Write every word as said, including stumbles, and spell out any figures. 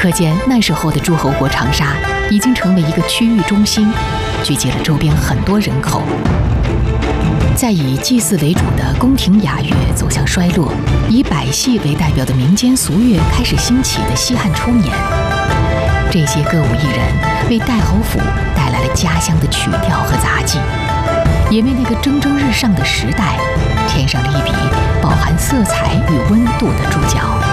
可见那时候的诸侯国长沙已经成为一个区域中心，聚集了周边很多人口。在以祭祀为主的宫廷雅乐走向衰落，以百戏为代表的民间俗乐开始兴起的西汉初年，这些歌舞艺人为代侯府带来了家乡的曲调和杂技，也为那个蒸蒸日上的时代添上了一笔饱含色彩与温度的注脚。